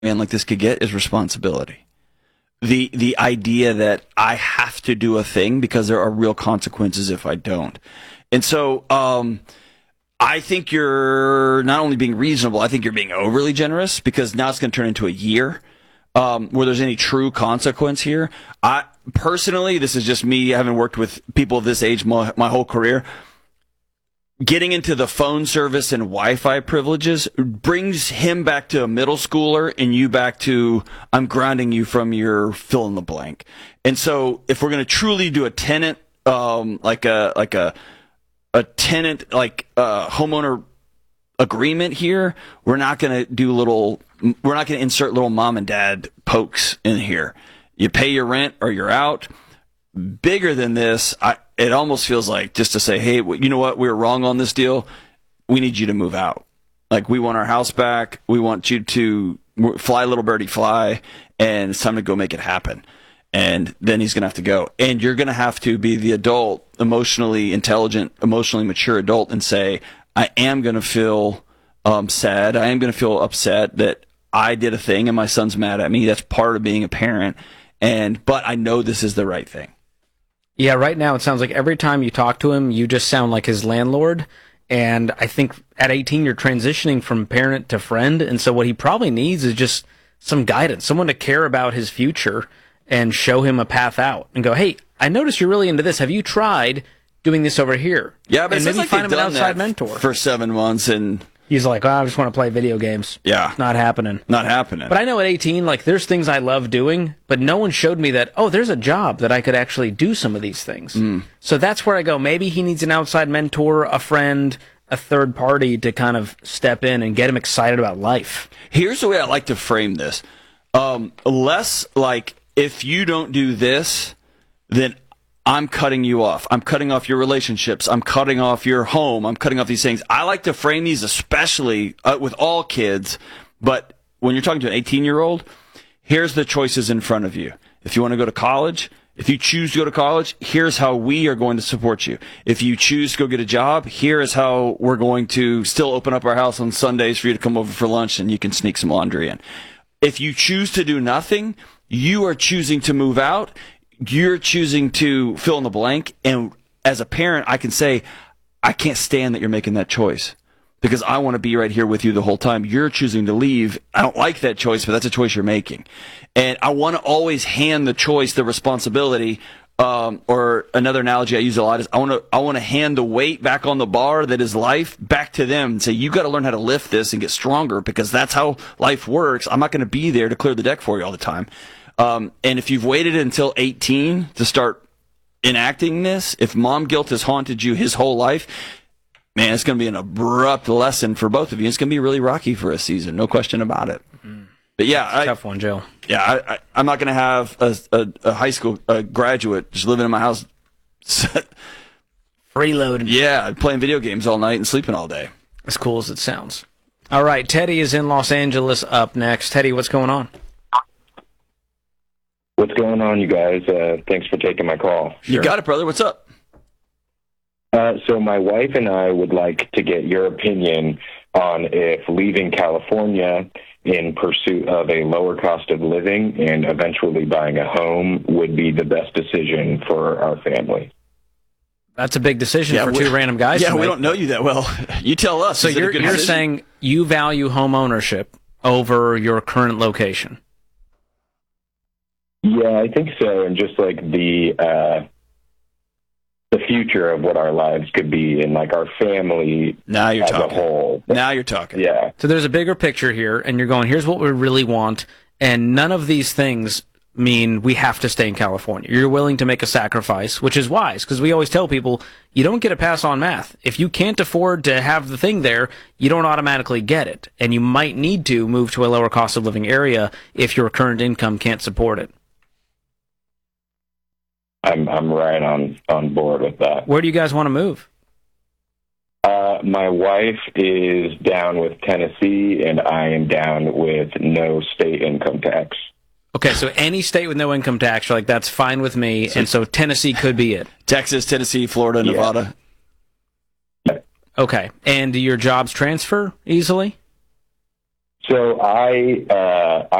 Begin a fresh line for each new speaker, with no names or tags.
man like this could get is responsibility. The idea that I have to do a thing because there are real consequences if I don't. And so I think you're not only being reasonable, I think you're being overly generous, because now it's going to turn into a year where there's any true consequence here. I personally, this is just me having worked with people of this age my whole career. Getting into the phone service and Wi-Fi privileges brings him back to a middle schooler and you back to, I'm grounding you from your fill in the blank. And so if we're going to truly do a tenant, like a tenant, homeowner agreement here, we're not going to insert little mom and dad pokes in here. You pay your rent or you're out. Bigger than this, it almost feels like just to say, hey, you know what? We were wrong on this deal. We need you to move out. Like, we want our house back. We want you to fly, little birdie, fly. And it's time to go make it happen. And then he's going to have to go. And you're going to have to be the adult, emotionally intelligent, emotionally mature adult, and say, I am going to feel sad. I am going to feel upset that I did a thing and my son's mad at me. That's part of being a parent. But I know this is the right thing.
Yeah, right now it sounds like every time you talk to him, you just sound like his landlord. And I think at 18, you're transitioning from parent to friend. And so what he probably needs is just some guidance, someone to care about his future and show him a path out and go, hey, I noticed you're really into this. Have you tried doing this over here?
Yeah, but
and maybe find him an outside mentor
for 7 months, and
he's like, I just want to play video games.
Yeah.
Not happening.
Not happening.
But I know at 18, there's things I love doing, but no one showed me that, there's a job that I could actually do some of these things. So that's where I go, maybe he needs an outside mentor, a friend, a third party to kind of step in and get him excited about life.
Here's the way I like to frame this. Less like, if you don't do this, then I'm cutting you off. I'm cutting off your relationships. I'm cutting off your home. I'm cutting off these things. I like to frame these, especially with all kids. But when you're talking to an 18-year-old, here's the choices in front of you. If you want to go to college, if you choose to go to college, here's how we are going to support you. If you choose to go get a job, here is how we're going to still open up our house on Sundays for you to come over for lunch and you can sneak some laundry in. If you choose to do nothing, you are choosing to move out. You're choosing to fill in the blank. And as a parent, I can say, I can't stand that you're making that choice because I want to be right here with you the whole time. You're choosing to leave. I don't like that choice, but that's a choice you're making. And I want to always hand the choice, the responsibility, or another analogy I use a lot is I want to hand the weight back on the bar that is life back to them and say, you got to learn how to lift this and get stronger because that's how life works. I'm not going to be there to clear the deck for you all the time. And if you've waited until 18 to start enacting this, if mom guilt has haunted you his whole life, man, it's going to be an abrupt lesson for both of you. It's going to be really rocky for a season, no question about it. But yeah,
tough one, Joe.
Yeah, I'm not going to have a high school graduate just living in my house,
freeloading.
Yeah, playing video games all night and sleeping all day.
As cool as it sounds. All right, Teddy is in Los Angeles up next. Teddy, what's going on?
What's going on, you guys? Thanks for taking my call.
Sure. You got it, brother. What's up?
So my wife and I would like to get your opinion on if leaving California in pursuit of a lower cost of living and eventually buying a home would be the best decision for our family.
That's a big decision for two random guys.
Yeah, we don't know you that well. You tell us.
So you're saying you value home ownership over your current location?
Yeah, I think so. And just like the future of what our lives could be and like our family
as
a whole.
Now you're talking.
Yeah.
So there's a bigger picture here, and you're going, here's what we really want, and none of these things mean we have to stay in California. You're willing to make a sacrifice, which is wise, because we always tell people, you don't get a pass on math. If you can't afford to have the thing there, you don't automatically get it, and you might need to move to a lower cost of living area if your current income can't support it.
I'm right on board with that.
Where do you guys want to move?
My wife is down with Tennessee, and I am down with no state income tax.
Okay, so any state with no income tax, you're like, that's fine with me, and so Tennessee could be it.
Texas, Tennessee, Florida, Nevada.
Yeah.
Okay, and do your jobs transfer easily?
So I